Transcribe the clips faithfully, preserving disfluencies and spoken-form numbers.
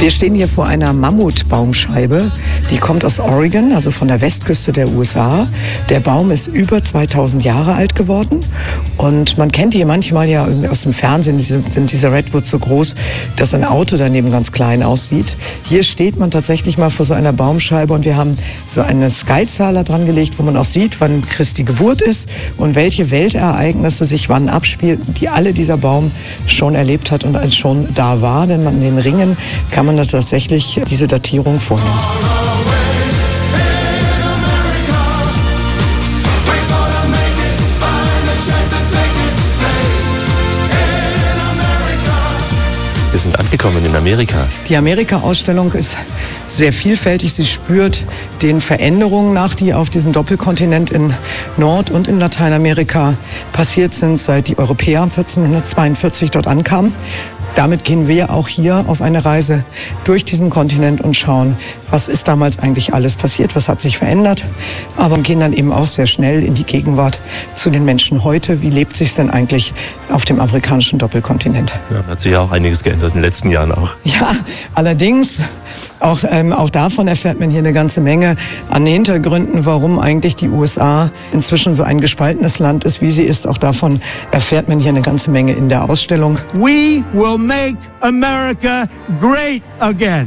Wir stehen hier vor einer Mammutbaumscheibe. Die kommt aus Oregon, also von der Westküste der U S A. Der Baum ist über zweitausend Jahre alt geworden. Und man kennt die manchmal ja aus dem Fernsehen, sind diese Redwoods so groß, dass ein Auto daneben ganz klein aussieht. Hier steht man tatsächlich mal vor so einer Baumscheibe und wir haben so eine Skyzahler dran gelegt, wo man auch sieht, wann Christi Geburt ist und welche Weltereignisse sich wann abspielten, die alle dieser Baum schon erlebt hat und als schon da war. Denn man in den Ringen kann man da tatsächlich diese Datierung vornehmen. Wir sind angekommen in Amerika. Die Amerika-Ausstellung ist sehr vielfältig. Sie spürt den Veränderungen nach, die auf diesem Doppelkontinent in Nord- und in Lateinamerika passiert sind, seit die Europäer vierzehnhundertzweiundvierzig dort ankamen. Damit gehen wir auch hier auf eine Reise durch diesen Kontinent und schauen, was ist damals eigentlich alles passiert, was hat sich verändert. Aber gehen dann eben auch sehr schnell in die Gegenwart zu den Menschen heute. Wie lebt sich denn eigentlich auf dem amerikanischen Doppelkontinent? Ja, hat sich ja auch einiges geändert in den letzten Jahren auch. Ja, allerdings, auch, ähm, auch davon erfährt man hier eine ganze Menge an Hintergründen, warum eigentlich die U S A inzwischen so ein gespaltenes Land ist, wie sie ist. Auch davon erfährt man hier eine ganze Menge in der Ausstellung. We will make America great again.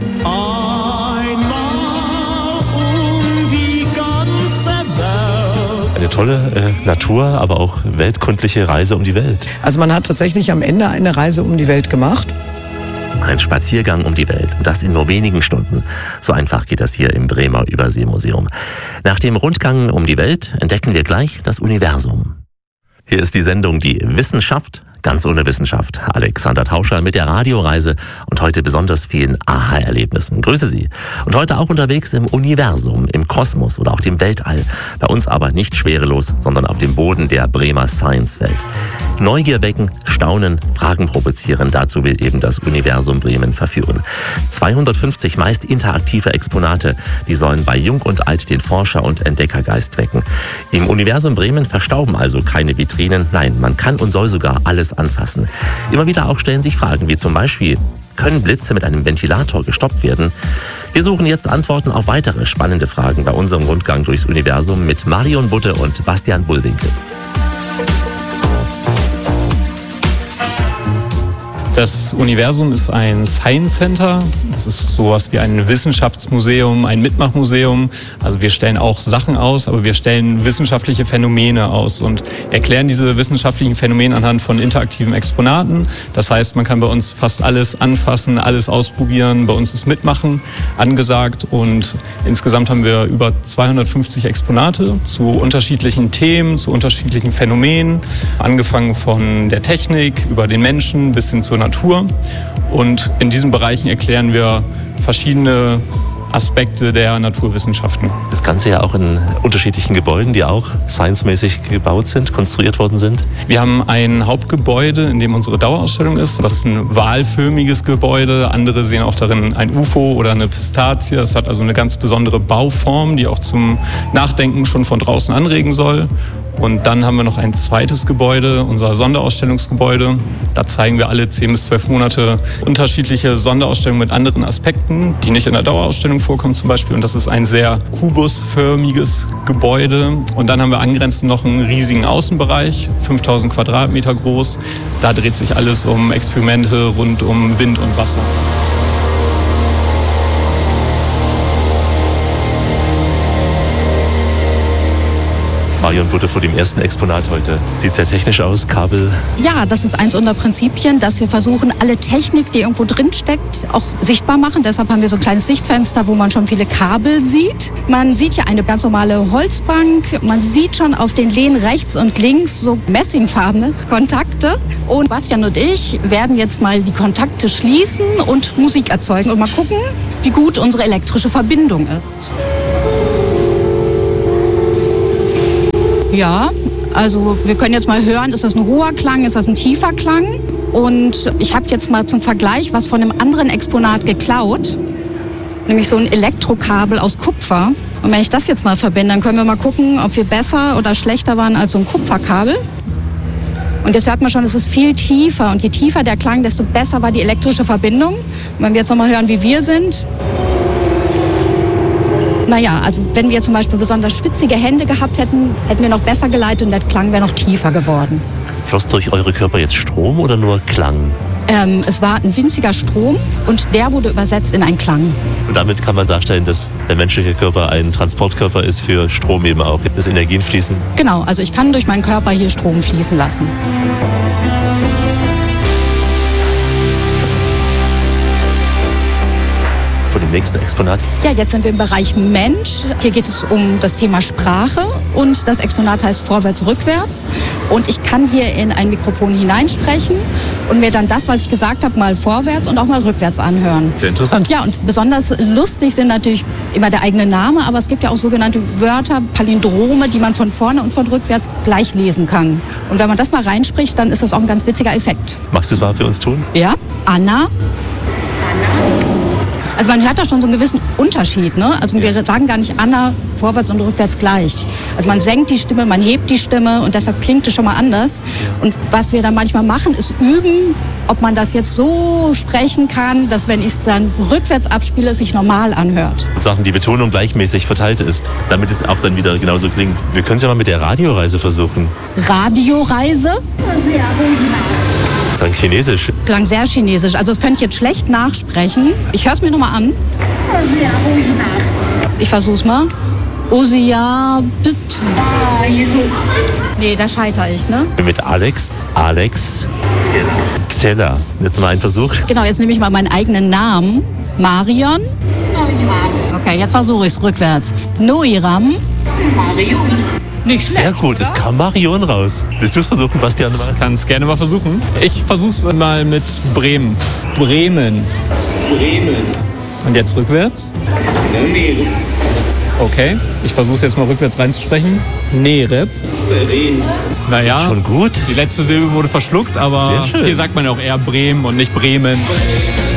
Eine tolle äh, Natur, aber auch weltkundliche Reise um die Welt. Also man hat tatsächlich am Ende eine Reise um die Welt gemacht. Ein Spaziergang um die Welt und das in nur wenigen Stunden. So einfach geht das hier im Bremer Überseemuseum. Nach dem Rundgang um die Welt entdecken wir gleich das Universum. Hier ist die Sendung Die Wissenschaft, ganz ohne Wissenschaft. Alexander Tauscher mit der Radioreise und heute besonders vielen Aha-Erlebnissen. Grüße Sie. Und heute auch unterwegs im Universum, im Kosmos oder auch dem Weltall. Bei uns aber nicht schwerelos, sondern auf dem Boden der Bremer Science-Welt. Neugier wecken, staunen, Fragen provozieren. Dazu will eben das Universum Bremen verführen. zweihundertfünfzig meist interaktive Exponate, die sollen bei Jung und Alt den Forscher- und Entdeckergeist wecken. Im Universum Bremen verstauben also keine Vitrinen. Nein, man kann und soll sogar alles anfassen. Immer wieder auch stellen sich Fragen wie zum Beispiel, können Blitze mit einem Ventilator gestoppt werden? Wir suchen jetzt Antworten auf weitere spannende Fragen bei unserem Rundgang durchs Universum mit Marion Butte und Bastian Bullwinkel. Das Universum ist ein Science Center. Das ist sowas wie ein Wissenschaftsmuseum, ein Mitmachmuseum. Also wir stellen auch Sachen aus, aber wir stellen wissenschaftliche Phänomene aus und erklären diese wissenschaftlichen Phänomene anhand von interaktiven Exponaten. Das heißt, man kann bei uns fast alles anfassen, alles ausprobieren. Bei uns ist Mitmachen angesagt und insgesamt haben wir über zweihundertfünfzig Exponate zu unterschiedlichen Themen, zu unterschiedlichen Phänomenen. Angefangen von der Technik über den Menschen bis hin zur Natur. Und in diesen Bereichen erklären wir verschiedene Aspekte der Naturwissenschaften. Das Ganze ja auch in unterschiedlichen Gebäuden, die auch science-mäßig gebaut sind, konstruiert worden sind. Wir haben ein Hauptgebäude, in dem unsere Dauerausstellung ist. Das ist ein wahlförmiges Gebäude. Andere sehen auch darin ein U F O oder eine Pistazie. Das hat also eine ganz besondere Bauform, die auch zum Nachdenken schon von draußen anregen soll. Und dann haben wir noch ein zweites Gebäude, unser Sonderausstellungsgebäude. Da zeigen wir alle zehn bis zwölf Monate unterschiedliche Sonderausstellungen mit anderen Aspekten, die nicht in der Dauerausstellung vorkommen zum Beispiel. Und das ist ein sehr kubusförmiges Gebäude. Und dann haben wir angrenzend noch einen riesigen Außenbereich, fünftausend Quadratmeter groß. Da dreht sich alles um Experimente rund um Wind und Wasser. Marion Butte vor dem ersten Exponat heute. Sieht sehr technisch aus, Kabel. Ja, das ist eins unserer Prinzipien, dass wir versuchen, alle Technik, die irgendwo drin steckt, auch sichtbar machen. Deshalb haben wir so ein kleines Sichtfenster, wo man schon viele Kabel sieht. Man sieht hier eine ganz normale Holzbank. Man sieht schon auf den Lehnen rechts und links so messingfarbene Kontakte. Und Bastian und ich werden jetzt mal die Kontakte schließen und Musik erzeugen und mal gucken, wie gut unsere elektrische Verbindung ist. Ja, also wir können jetzt mal hören, ist das ein hoher Klang, ist das ein tiefer Klang? Und ich habe jetzt mal zum Vergleich was von einem anderen Exponat geklaut, nämlich so ein Elektrokabel aus Kupfer. Und wenn ich das jetzt mal verbinde, dann können wir mal gucken, ob wir besser oder schlechter waren als so ein Kupferkabel. Und jetzt hört man schon, es ist viel tiefer. Und je tiefer der Klang, desto besser war die elektrische Verbindung. Und wenn wir jetzt nochmal hören, wie wir sind. Naja, also wenn wir zum Beispiel besonders schwitzige Hände gehabt hätten, hätten wir noch besser geleitet und der Klang wäre noch tiefer geworden. Floss durch eure Körper jetzt Strom oder nur Klang? Ähm, es war ein winziger Strom und der wurde übersetzt in einen Klang. Und damit kann man darstellen, dass der menschliche Körper ein Transportkörper ist für Strom eben auch, dass Energien fließen. Genau, also ich kann durch meinen Körper hier Strom fließen lassen. Vor dem nächsten Exponat? Ja, jetzt sind wir im Bereich Mensch. Hier geht es um das Thema Sprache und das Exponat heißt Vorwärts, Rückwärts. Und ich kann hier in ein Mikrofon hineinsprechen und mir dann das, was ich gesagt habe, mal vorwärts und auch mal rückwärts anhören. Sehr interessant. Ja, und besonders lustig sind natürlich immer der eigene Name, aber es gibt ja auch sogenannte Wörter, Palindrome, die man von vorne und von rückwärts gleich lesen kann. Und wenn man das mal reinspricht, dann ist das auch ein ganz witziger Effekt. Magst du es mal für uns tun? Ja, Anna. Also man hört da schon so einen gewissen Unterschied, ne? Also wir sagen gar nicht Anna vorwärts und rückwärts gleich. Also man senkt die Stimme, man hebt die Stimme und deshalb klingt es schon mal anders. Und was wir dann manchmal machen, ist üben, ob man das jetzt so sprechen kann, dass wenn ich es dann rückwärts abspiele, es sich normal anhört. Sachen, die Betonung gleichmäßig verteilt ist, damit es auch dann wieder genauso klingt. Wir können es ja mal mit der Radioreise versuchen. Radioreise? Klang chinesisch. Klang sehr chinesisch. Also das könnte ich jetzt schlecht nachsprechen. Ich höre es mir nochmal an. Ich versuch's mal. Osia, bitte. Nee, da scheitere ich, ne? Mit Alex, Alex, Xella. Jetzt mal ein Versuch. Genau, jetzt nehme ich mal meinen eigenen Namen. Marion. Okay, jetzt versuche ich es rückwärts. Noiram. Nicht schlecht. Sehr gut, es kam Marion raus. Willst du es versuchen, Bastian? Ich kann es gerne mal versuchen. Ich versuche es mal mit Bremen. Bremen. Bremen. Und jetzt rückwärts. Okay, ich versuche es jetzt mal rückwärts reinzusprechen. Nereb. Naja, schon gut. Die letzte Silbe wurde verschluckt, aber hier sagt man ja auch eher Bremen und nicht Bremen.